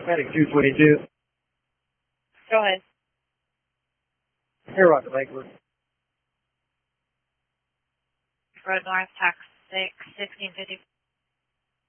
Medic 222. Go ahead. Air Rocket Lakewood. Road North, tax 6, 1650.